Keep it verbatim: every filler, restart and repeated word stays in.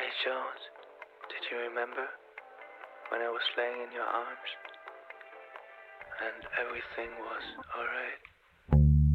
Hey Jones, did you remember when I was laying in your arms and everything was alright?